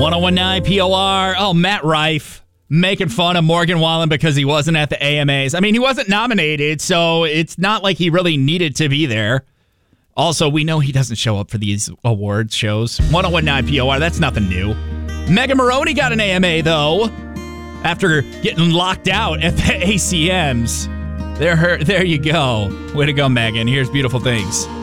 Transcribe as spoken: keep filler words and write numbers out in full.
ten nineteen P O R. Oh, Matt Rife making fun of Morgan Wallen because he wasn't at the A M As. I mean, he wasn't nominated, so it's not like he really needed to be there. Also, we know he doesn't show up for these awards shows. ten nineteen P O R, that's nothing new. Megan Maroney got an A M A, though, after getting locked out at the A C Ms. There, there you go. Way to go, Megan. Here's Beautiful Things.